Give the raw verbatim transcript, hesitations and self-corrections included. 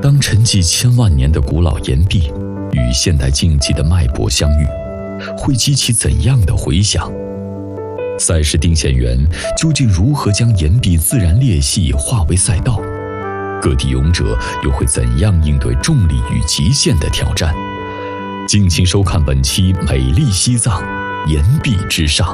当沉寂千万年的古老岩壁与现代竞技的脉搏相遇，会激起怎样的回响？赛事定线员究竟如何将岩壁自然裂隙化为赛道？各地勇者又会怎样应对重力与极限的挑战？敬请收看本期《美丽西藏岩壁之上》。